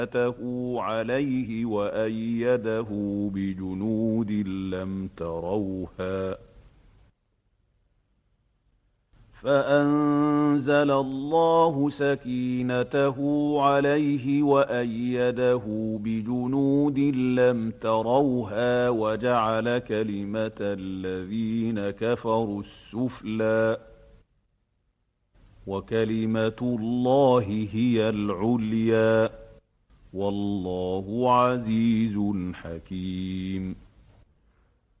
عليه وأيده بجنود لم تروها فأنزل الله سكينته عليه وأيده بجنود لم تروها وجعل كلمة الذين كفروا السفلى وكلمة الله هي العليا والله عزيز حكيم.